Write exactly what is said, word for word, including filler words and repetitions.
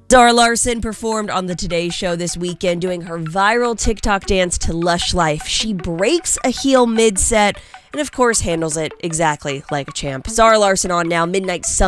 Zara Larsson performed on the Today Show this weekend doing her viral TikTok dance to Lush Life. She breaks a heel mid-set and, of course, handles it exactly like a champ. Zara Larsson on now, Midnight Sun.